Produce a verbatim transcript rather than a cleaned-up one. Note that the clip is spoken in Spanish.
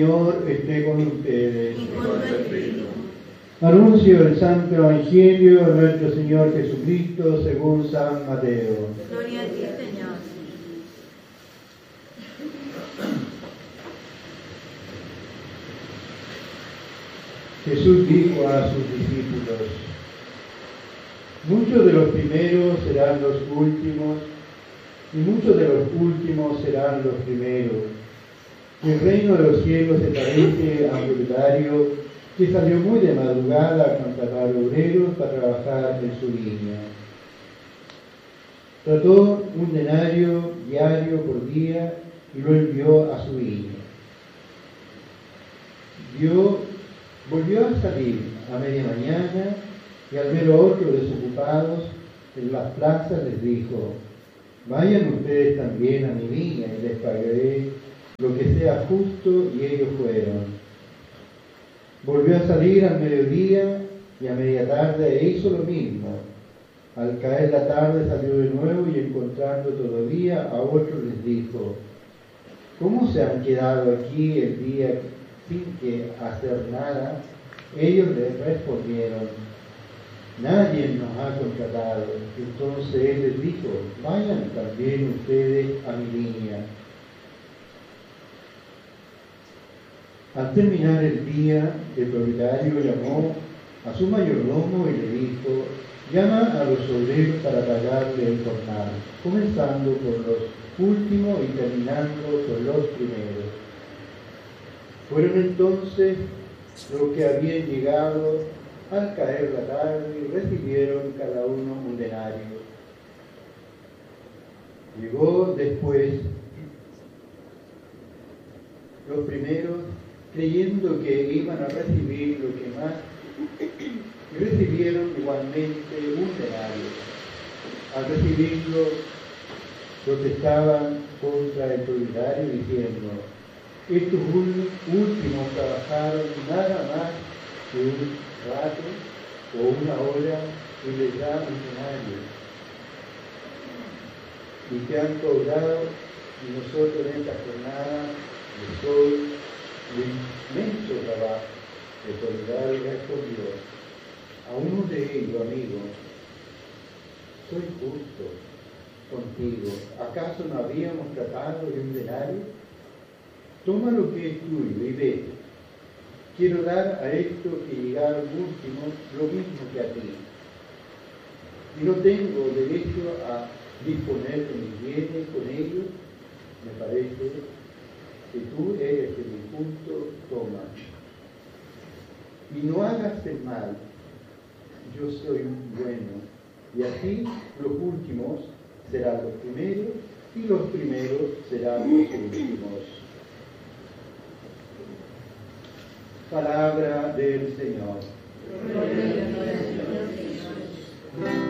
Señor esté con ustedes. Anuncio el Santo Evangelio de nuestro Señor Jesucristo según San Mateo. Gloria a ti, Señor. Jesús dijo a sus discípulos: muchos de los primeros serán los últimos, y muchos de los últimos serán los primeros. El reino de los cielos se parece a un propietario que salió muy de madrugada a contratar obreros para trabajar en su viña. Trató un denario diario por día y lo envió a su viña. Dio, volvió a salir a media mañana y al ver a otros desocupados en las plazas les dijo: vayan ustedes también a mi viña y les pagaré lo que sea justo, y ellos fueron. Volvió a salir al mediodía y a media tarde e hizo lo mismo. Al caer la tarde salió de nuevo y encontrando todavía a otros les dijo: ¿cómo se han quedado aquí el día sin que hacer nada? Ellos les respondieron: nadie nos ha contratado. Entonces él les dijo: vayan también ustedes a mi viña. Al terminar el día, el propietario llamó a su mayordomo y le dijo: llama a los obreros para pagarle el jornal, comenzando por los últimos y terminando por los primeros. Fueron entonces los que habían llegado al caer la tarde y recibieron cada uno un denario. Llegó después los primeros, creyendo que iban a recibir lo que más, y recibieron igualmente un denario. Al recibirlo, protestaban contra el propietario diciendo: estos últimos trabajaron nada más que un rato o una hora y les da un denario, y que han cobrado, y nosotros en esta jornada de sol, el inmenso trabajo. El propietario respondió a uno de ellos: amigo, soy justo contigo. ¿Acaso no habíamos tratado de un denario? Toma lo que es tuyo y vete. Quiero dar a estos que llegaron últimos lo mismo que a ti. Y no tengo derecho a disponer de mis bienes con ellos. Me parece que tú eres el injusto, toma. Y no hagas el mal, yo soy bueno. Y así los últimos serán los primeros, y los primeros serán los últimos. Palabra del Señor.